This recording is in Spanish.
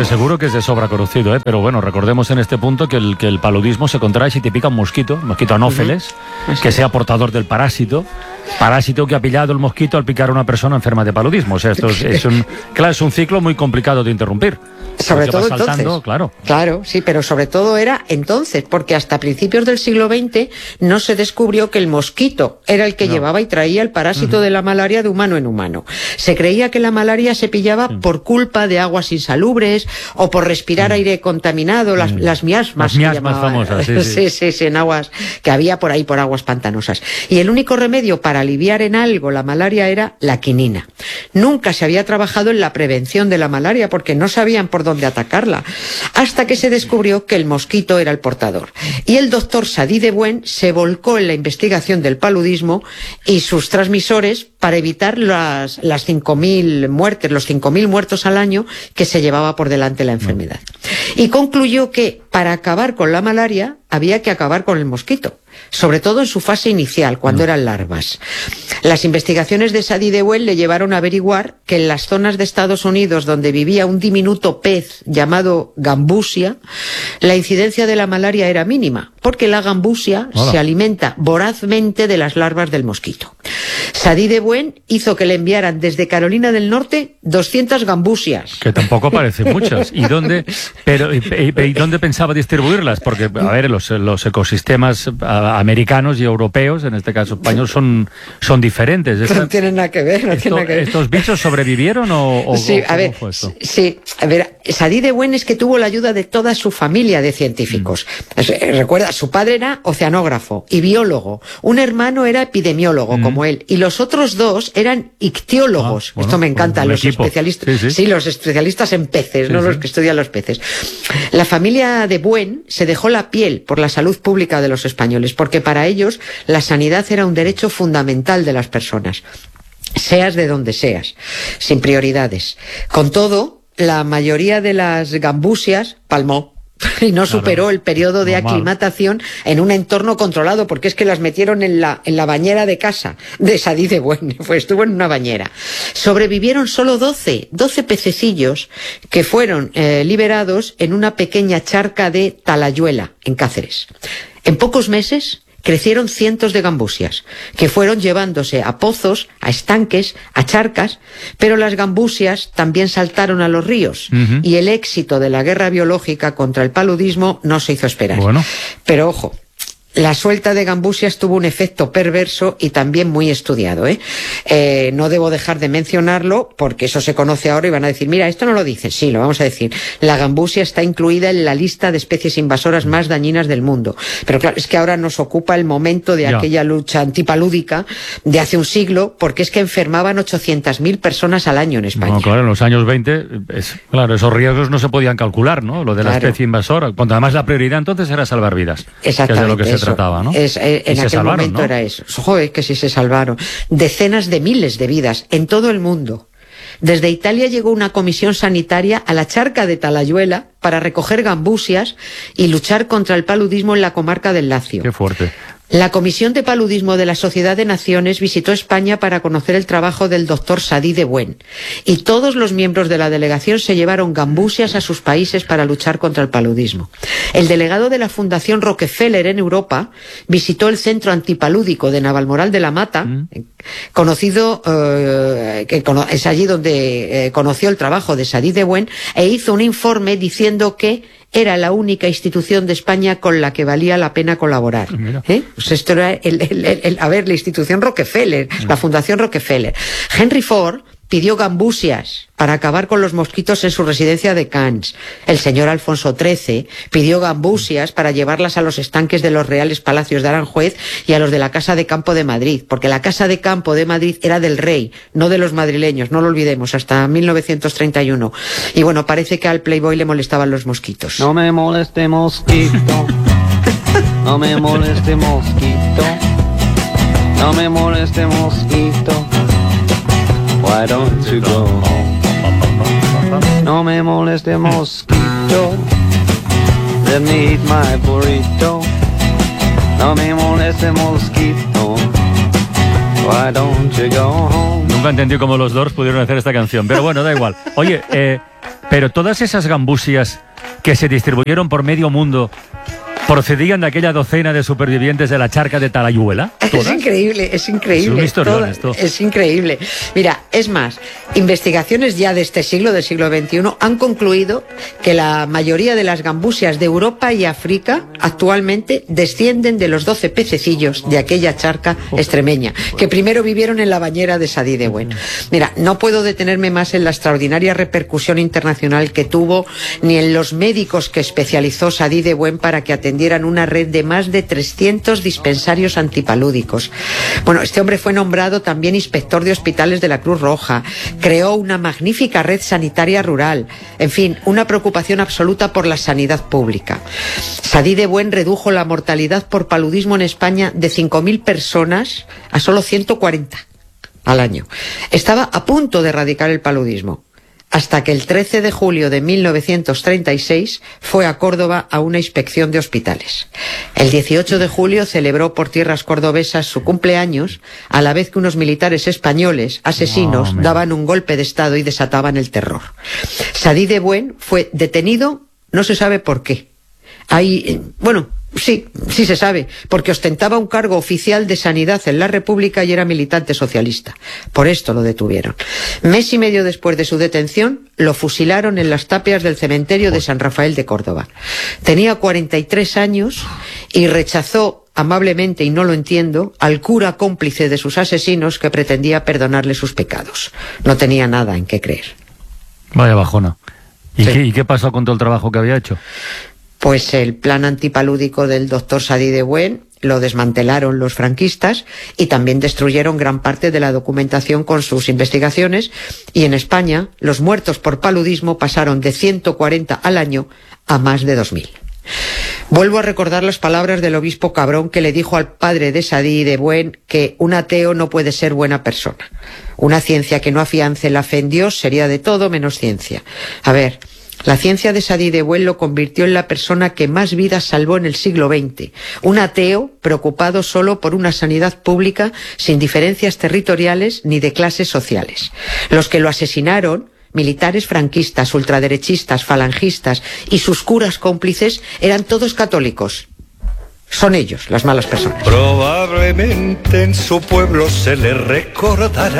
seguro que es de sobra conocido, pero bueno, recordemos en este punto que el paludismo se contrae si te pica un mosquito anófeles, que sea portador del parásito que ha pillado el mosquito al picar a una persona enferma de paludismo. O sea, esto es un ciclo muy complicado de interrumpir. Sobre todo entonces. Claro, sí, pero sobre todo era entonces, porque hasta principios del siglo XX no se descubrió que el mosquito era el que llevaba y traía el parásito de la malaria de humano en humano. Se creía que la malaria se pillaba por culpa de aguas insalubres o por respirar aire contaminado, las miasmas. Las miasmas famosas, sí, en aguas que había por ahí, por aguas pantanosas. Y el único remedio para aliviar en algo la malaria era la quinina. Nunca se había trabajado en la prevención de la malaria porque no sabían por dónde atacarla, hasta que se descubrió que el mosquito era el portador. Y el doctor Sadí de Buen se volcó en la investigación del paludismo y sus transmisores para evitar las 5.000 muertes, los 5.000 muertos al año que se llevaba por delante la enfermedad. Y concluyó que para acabar con la malaria había que acabar con el mosquito, sobre todo en su fase inicial, cuando eran larvas. Las investigaciones de Sadí de Buen le llevaron a averiguar que en las zonas de Estados Unidos donde vivía un diminuto pez llamado gambusia, la incidencia de la malaria era mínima, porque la gambusia se alimenta vorazmente de las larvas del mosquito. Sadí de Buen hizo que le enviaran desde Carolina del Norte 200 gambusias. Que tampoco parecen muchas. ¿Y dónde pensaba distribuirlas? Porque, a ver, los ecosistemas americanos y europeos, en este caso españoles, son diferentes. No tienen nada que ver, ¿Estos bichos sobrevivieron o sí, a ver, fue esto? Sí, a ver, Sadí de Buen es que tuvo la ayuda de toda su familia de científicos. Recuerda, su padre era oceanógrafo y biólogo, un hermano era epidemiólogo como él, y los otros dos eran ictiólogos. Esto me encanta, los especialistas. Sí, los especialistas en peces, no los que estudian los peces. La familia de Buen se dejó la piel por la salud pública de los españoles, porque para ellos la sanidad era un derecho fundamental de las personas, seas de donde seas, sin prioridades. Con todo, la mayoría de las gambusias palmó y no superó el periodo de aclimatación en un entorno controlado, porque es que las metieron en la bañera de casa de Sadí de Buen, estuvo en una bañera. Sobrevivieron solo 12 pececillos que fueron liberados en una pequeña charca de Talayuela, en Cáceres. En pocos meses crecieron cientos de gambusias, que fueron llevándose a pozos, a estanques, a charcas, pero las gambusias también saltaron a los ríos, y el éxito de la guerra biológica contra el paludismo no se hizo esperar. Pero ojo, la suelta de gambusias tuvo un efecto perverso y también muy estudiado, no debo dejar de mencionarlo porque eso se conoce ahora y van a decir, mira, esto no lo dicen. Sí, lo vamos a decir. La gambusia está incluida en la lista de especies invasoras más dañinas del mundo. Pero claro, es que ahora nos ocupa el momento de aquella lucha antipalúdica de hace un siglo, porque es que enfermaban 800.000 personas al año en España. Bueno, claro, en los años 20, claro, esos riesgos no se podían calcular, ¿no? Lo de la especie invasora. Cuando además la prioridad entonces era salvar vidas. Exactamente. Que es de lo que se trataba, ¿no? En aquel momento era eso. Joder, que sí se salvaron. Decenas de miles de vidas en todo el mundo. Desde Italia llegó una comisión sanitaria a la charca de Talayuela para recoger gambusias y luchar contra el paludismo en la comarca del Lacio. Qué fuerte. La Comisión de Paludismo de la Sociedad de Naciones visitó España para conocer el trabajo del doctor Sadí de Buen, y todos los miembros de la delegación se llevaron gambusias a sus países para luchar contra el paludismo. El delegado de la Fundación Rockefeller en Europa visitó el Centro Antipalúdico de Navalmoral de la Mata, conocido, es allí donde conoció el trabajo de Sadí de Buen, e hizo un informe diciendo que era la única institución de España con la que valía la pena colaborar. Pues esto era la institución Rockefeller, la Fundación Rockefeller. Henry Ford pidió gambusias para acabar con los mosquitos en su residencia de Cannes. El señor Alfonso XIII pidió gambusias para llevarlas a los estanques de los Reales Palacios de Aranjuez y a los de la Casa de Campo de Madrid, porque la Casa de Campo de Madrid era del rey, no de los madrileños, no lo olvidemos, hasta 1931. Y bueno, parece que al Playboy le molestaban los mosquitos. No me moleste mosquito, no me moleste mosquito, no me moleste mosquito. Why don't you go home? No me moleste mosquito, let me eat my burrito. No me moleste mosquito, why don't you go home? Nunca entendí cómo los Doors pudieron hacer esta canción, pero bueno, da igual. Oye, Pero todas esas gambusias que se distribuyeron por medio mundo procedían de aquella docena de supervivientes de la charca de Talayuela. ¿Todas? Es increíble. Es un historión esto. Es increíble. Mira, es más, investigaciones ya de este siglo, del siglo XXI, han concluido que la mayoría de las gambusias de Europa y África actualmente descienden de los 12 pececillos de aquella charca extremeña, que primero vivieron en la bañera de Sadi de Buen. Mira, no puedo detenerme más en la extraordinaria repercusión internacional que tuvo, ni en los médicos que especializó Sadi de Buen para que atendieran una red de más de 300 dispensarios antipalúdicos. Bueno, este hombre fue nombrado también inspector de hospitales de la Cruz Roja, creó una magnífica red sanitaria rural, en fin, una preocupación absoluta por la sanidad pública. Sadi de Buen redujo la mortalidad por paludismo en España de 5.000 personas a solo 140 al año. Estaba a punto de erradicar el paludismo, hasta que el 13 de julio de 1936 fue a Córdoba a una inspección de hospitales. El 18 de julio celebró por tierras cordobesas su cumpleaños, a la vez que unos militares españoles, asesinos, daban un golpe de estado y desataban el terror. Sadi de Buen fue detenido, no se sabe por qué. Sí se sabe, porque ostentaba un cargo oficial de sanidad en la República y era militante socialista. Por esto lo detuvieron. Mes y medio después de su detención, lo fusilaron en las tapias del cementerio de San Rafael de Córdoba. Tenía 43 años y rechazó amablemente, y no lo entiendo, al cura cómplice de sus asesinos que pretendía perdonarle sus pecados. No tenía nada en qué creer. Vaya bajona. ¿Y qué pasó con todo el trabajo que había hecho? Pues el plan antipalúdico del doctor Sadi de Buen lo desmantelaron los franquistas y también destruyeron gran parte de la documentación con sus investigaciones, y en España los muertos por paludismo pasaron de 140 al año a más de 2.000. Vuelvo a recordar las palabras del obispo Cabrón, que le dijo al padre de Sadi de Buen que un ateo no puede ser buena persona. Una ciencia que no afiance la fe en Dios sería de todo menos ciencia. A ver, la ciencia de Sadi de Buen lo convirtió en la persona que más vidas salvó en el siglo XX. Un ateo preocupado solo por una sanidad pública sin diferencias territoriales ni de clases sociales. Los que lo asesinaron, militares franquistas, ultraderechistas, falangistas y sus curas cómplices, eran todos católicos. Son ellos las malas personas. Probablemente en su pueblo se le recordará